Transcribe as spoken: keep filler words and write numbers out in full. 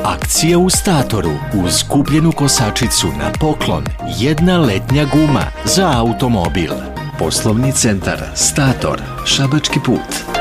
Akcija u Statoru uz kupljenu kosačicu na poklon. Jedna letnja guma za automobil. Poslovni centar Stator, Šabački put.